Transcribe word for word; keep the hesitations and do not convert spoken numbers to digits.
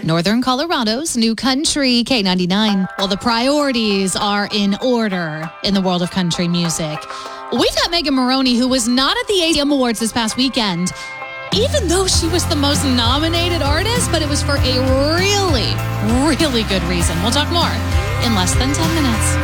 Northern Colorado's new country, K ninety-nine. Well, the priorities are in order in the world of country music. We've got Megan Moroney, who was not at the A C M Awards this past weekend, even though she was the most nominated artist, but it was for a really, really good reason. We'll talk more in less than ten minutes.